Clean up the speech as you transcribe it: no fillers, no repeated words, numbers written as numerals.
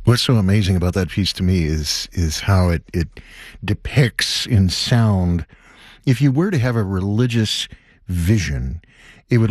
What's so amazing about that piece to me is how it depicts in sound. If you were to have a religious vision, it would